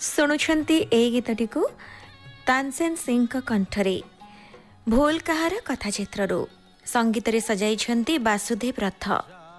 ଶୁଣୁଛନ୍ତି ଏଇ ଗୀତଟିକୁ ତାନସେନ ସିଂଙ୍କ କଣ୍ଠରେ ଭୁଲ କାହାର କଥାଚିତ୍ରରୁ ସଙ୍ଗୀତରେ ସଜାଇଛନ୍ତି ବାସୁଦେବ ରଥ।